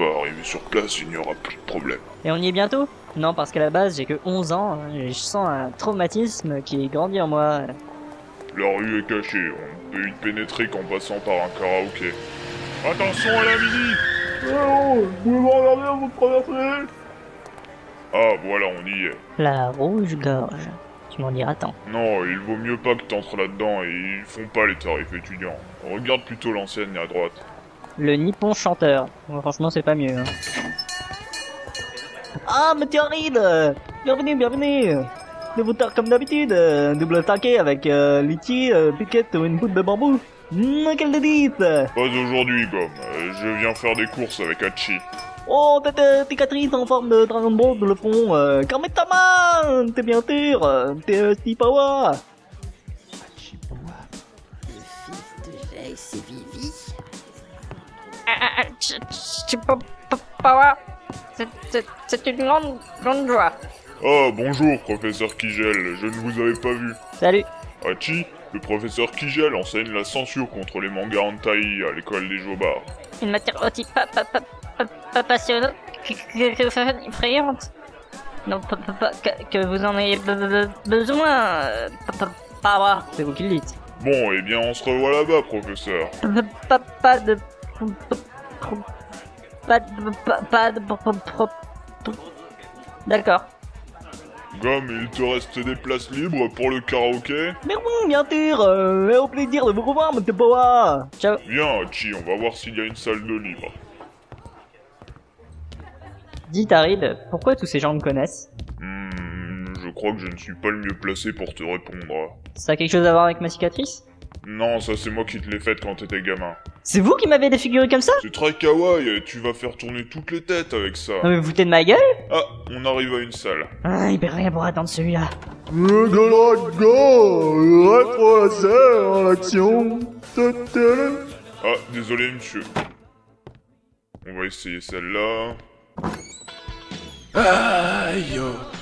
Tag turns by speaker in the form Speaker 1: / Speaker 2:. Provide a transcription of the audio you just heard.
Speaker 1: pas, arrivé sur place, il n'y aura plus de problème.
Speaker 2: Et on y est bientôt? Non, parce qu'à la base, j'ai que 11 ans, et je sens un traumatisme qui grandit en moi.
Speaker 1: La rue est cachée, on ne peut y pénétrer qu'en passant par un karaoké. Attention à la mini!
Speaker 3: Oh, vous pouvez me regarder avant de traverser?
Speaker 1: Ah, voilà, on y est.
Speaker 2: La rouge-gorge. Tu m'en diras tant.
Speaker 1: Non, il vaut mieux pas que t'entres là-dedans, et ils font pas les tarifs étudiants. Regarde plutôt l'enseigne à droite.
Speaker 2: Le nippon chanteur. Bon, franchement, c'est pas mieux. Hein. Ah, météorite! Bienvenue, bienvenue! Nouveau tard comme d'habitude, double taquet avec litchi, piquette ou une poudre de bambou. Quelle délice!
Speaker 1: Pas aujourd'hui, Gomme. Je viens faire des courses avec Hachi.
Speaker 2: Oh, tête cicatrice en forme de Dragon Ball de le fond. Kametama! T'es bien sûr! T'es Stipawa!
Speaker 4: Chipawa, le fils de Jace et Vivi.
Speaker 2: Stipawa! C'est une grande joie.
Speaker 1: Ah, bonjour, professeur Kigel, je ne vous avais pas vu.
Speaker 2: Salut!
Speaker 1: Hachi, le professeur Kigel enseigne la censure contre les mangas hentai à l'école des Jobards.
Speaker 2: Une matière aussi pas passionnante, effrayante. Non, que vous en ayez besoin. Pas avoir, c'est vous qui le dites.
Speaker 1: Bon, eh bien, on se revoit là-bas, professeur.
Speaker 2: Pas de... D'accord.
Speaker 1: Gomme, il te reste des places libres pour le karaoké?
Speaker 2: Mais oui, bien sûr, et au plaisir de vous revoir, monsieur Powa. Ciao.
Speaker 1: Viens, Hachi, on va voir s'il y a une salle de libre.
Speaker 2: Dis Tarid, pourquoi tous ces gens me connaissent?
Speaker 1: Je crois que je ne suis pas le mieux placé pour te répondre.
Speaker 2: Ça a quelque chose à voir avec ma cicatrice?
Speaker 1: Non, ça c'est moi qui te l'ai faite quand t'étais gamin.
Speaker 2: C'est vous qui m'avez défiguré comme ça?
Speaker 1: C'est très kawaii, et tu vas faire tourner toutes les têtes avec ça.
Speaker 2: Non mais vous foutez de ma gueule?
Speaker 1: Ah, on arrive à une salle.
Speaker 2: Ah, il perd rien pour attendre celui-là.
Speaker 3: Le Dragon, rétro en action.
Speaker 1: Ah, désolé monsieur. On va essayer celle-là.
Speaker 5: Aïe, oh.